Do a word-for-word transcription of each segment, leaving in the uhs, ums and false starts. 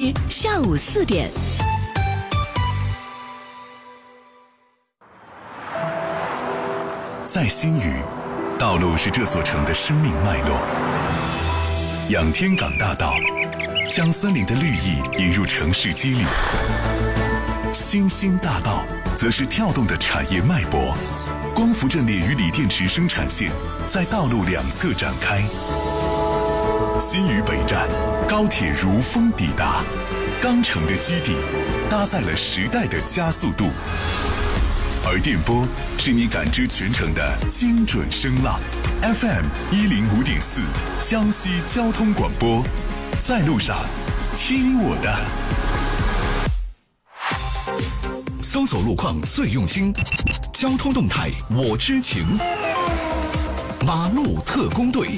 日下午四点。 在新余，道路是这座城的生命脉络。仰天港大道将森林的绿意引入城市肌理，新兴大道则是跳动的产业脉搏。光伏阵列与锂电池生产线在道路两侧展开。新余北站，高铁如风抵达，钢城的基地搭载了时代的加速度，而电波是你感知全城的精准声浪。F M 一零五点四，江西交通广播，在路上听我的。 搜索路况最用心，交通动态我知情。马路特工队。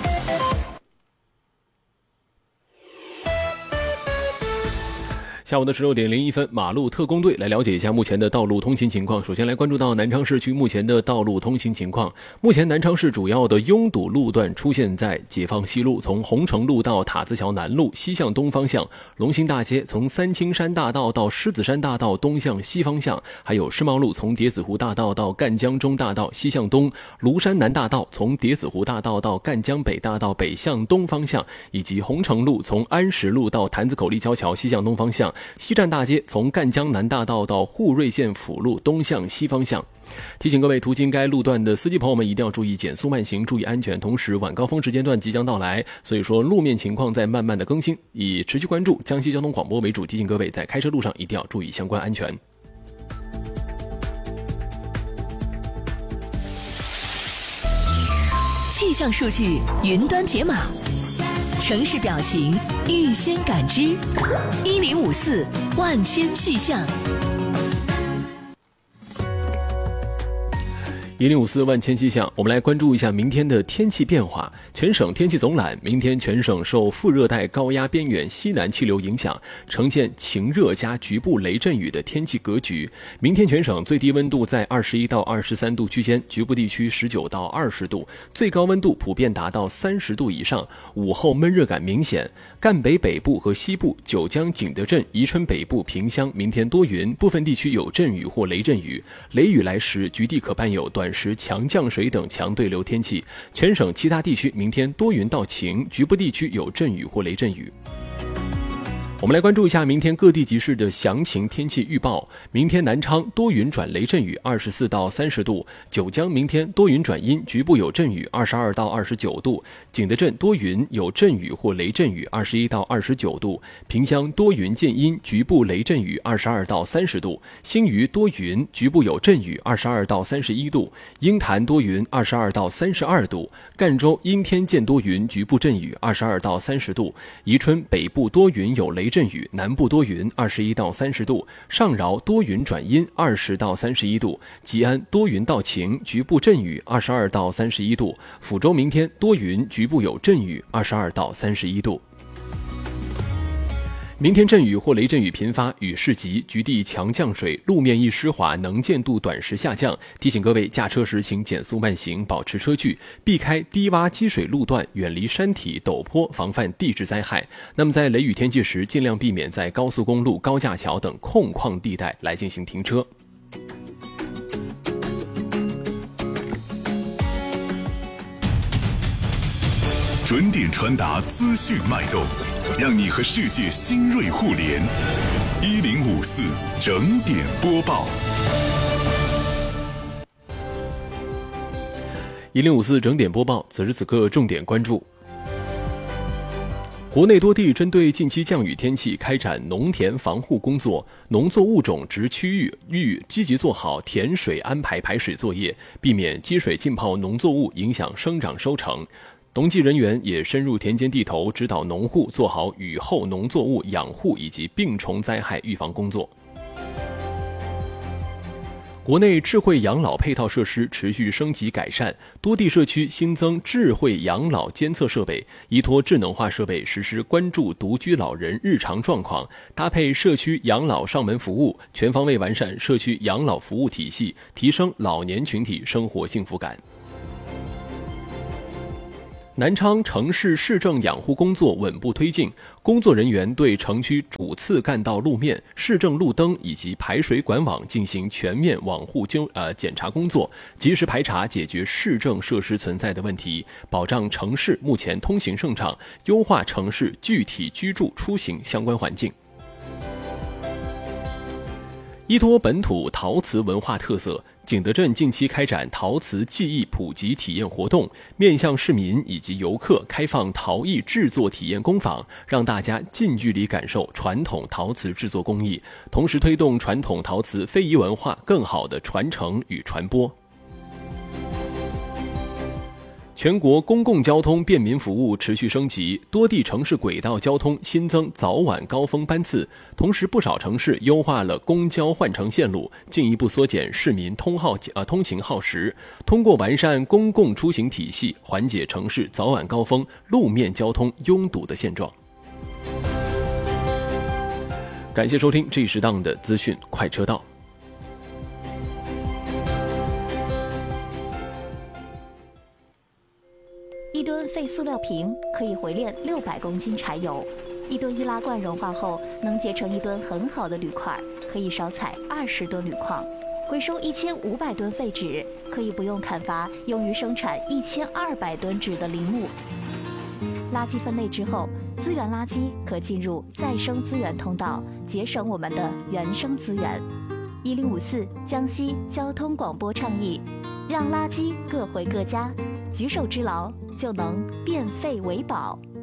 下午的十六点零一分，马路特工队来了解一下目前的道路通行情况。首先来关注到南昌市区目前的道路通行情况。目前南昌市主要的拥堵路段出现在解放西路，从红城路到塔子桥南路西向东方向；龙兴大街从三清山大道到狮子山大道东向西方向；还有世贸路从叠子湖大道到赣江中大道西向东；庐山南大道从叠子湖大道到赣江北大道北向东方向；以及红城路从安石路到坛子口立交桥西向东方向。西站大街从赣江南大道到沪瑞县辅路东向西方向。提醒各位途经该路段的司机朋友们一定要注意减速慢行，注意安全。同时晚高峰时间段即将到来，所以说路面情况在慢慢的更新，以持续关注江西交通广播为主，提醒各位在开车路上一定要注意相关安全。 气象数据云端解码，城市表情预先感知，一零五四万千气象。 一零五四万千气象，我们来关注一下明天的天气变化。全省天气总览，明天全省受副热带高压边缘西南气流影响，呈现晴热加局部雷阵雨的天气格局。明天全省最低温度在二十一到二十三度区间，局部地区十九到二十度，最高温度普遍达到三十度以上。午后闷热感明显，赣北北部和西部、九江景德镇、宜春北部、萍乡明天多云，部分地区有阵雨或雷阵雨，雷雨来时局地可伴有短时强降水等强对流天气。全省其他地区明天多云到晴，局部地区有阵雨或雷阵雨。我们来关注一下明天各地级市的详情天气预报。明天南昌多云转雷阵雨，二十四到三十度；九江明天多云转阴，局部有阵雨，二十二到二十九度；景德镇多云有阵雨或雷阵雨，二十一到二十九度；萍乡多云见阴，局部雷阵雨，二十二到三十度；新余多云，局部有阵雨，二十二到三十一度；鹰潭多云，二十二到三十二度；赣州阴天见多云，局部阵雨，二十二到三十度；宜春北部多云有雷阵雨，南部多云，二十一到三十度；上饶多云转阴，二十到三十一度；吉安多云到晴，局部阵雨，二十二到三十一度；抚州明天多云，局部有阵雨，二十二到三十一度。明天阵雨或雷阵雨频发，雨势急，局地强降水，路面易湿滑，能见度短时下降。提醒各位驾车时请减速慢行，保持车距，避开低洼积水路段，远离山体陡坡，防范地质灾害。那么在雷雨天气时，尽量避免在高速公路、高架桥等空旷地带来进行停车。 准点传达资讯脉动，让你和世界新锐互联。一零五四整点播报。 一零五四整点播报，此时此刻重点关注。国内多地针对近期降雨天气开展农田防护工作，农作物种植区域欲积极做好田水安排排水作业，避免积水浸泡农作物，影响生长收成。农技人员也深入田间地头，指导农户做好雨后农作物养护以及病虫灾害预防工作。国内智慧养老配套设施持续升级改善，多地社区新增智慧养老监测设备，依托智能化设备实施关注独居老人日常状况，搭配社区养老上门服务，全方位完善社区养老服务体系，提升老年群体生活幸福感。 南昌城市市政养护工作稳步推进，工作人员对城区主次干道路面、市政路灯以及排水管网进行全面网护纠呃检查工作，及时排查解决市政设施存在的问题，保障城市目前通行顺畅，优化城市具体居住出行相关环境。依托本土陶瓷文化特色，景德镇近期开展陶瓷技艺普及体验活动，面向市民以及游客开放陶艺制作体验工坊，让大家近距离感受传统陶瓷制作工艺，同时推动传统陶瓷非遗文化更好的传承与传播。全国公共交通便民服务持续升级，多地城市轨道交通新增早晚高峰班次，同时不少城市优化了公交换乘线路，进一步缩减市民通耗呃通勤耗时。通过完善公共出行体系，缓解城市早晚高峰路面交通拥堵的现状。感谢收听这一时档的资讯快车道。 一吨废塑料瓶可以回炼六百公斤柴油，一吨易拉罐融化后能结成一吨很好的铝块，可以少采二十吨铝矿。回收一千五百吨废纸，可以不用砍伐用于生产一千二百吨纸的林木。垃圾分类之后，资源垃圾可进入再生资源通道，节省我们的原生资源。一零五四江西交通广播倡议，让垃圾各回各家，举手之劳就能变废为宝。